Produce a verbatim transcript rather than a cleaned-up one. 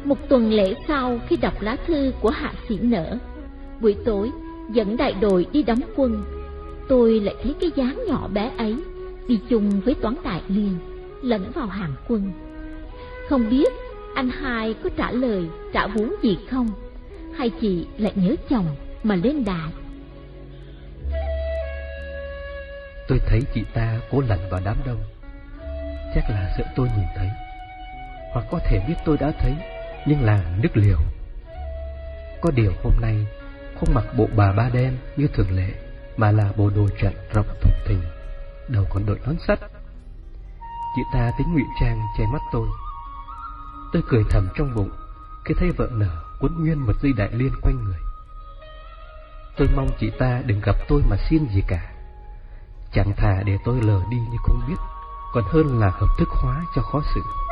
Một tuần lễ sau, khi đọc lá thư của Hạ Sĩ Nở, buổi tối dẫn đại đội đi đóng quân, tôi lại thấy cái dáng nhỏ bé ấy đi chung với Toán Đại Liên lẫn vào hàng quân. Không biết anh hai có trả lời trả vú gì không, hay chị lại nhớ chồng mà lên đài. Tôi thấy chị ta cố lẩn vào đám đông, chắc là sợ tôi nhìn thấy, hoặc có thể biết tôi đã thấy nhưng là nước liều. Có điều hôm nay không mặc bộ bà ba đen như thường lệ, mà là bộ đồ trận rộng thùng thình, đầu còn đội nón sắt. Chị ta tính ngụy trang che mắt tôi. Tôi cười thầm trong bụng khi thấy vợ nở quấn nguyên một dây đại liên quanh người. Tôi mong chị ta đừng gặp tôi mà xin gì cả, chẳng thà để tôi lờ đi như không biết, còn hơn là hợp thức hóa cho khó xử.